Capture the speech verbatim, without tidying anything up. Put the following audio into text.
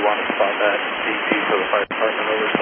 want to spot that D P for the fire department, over.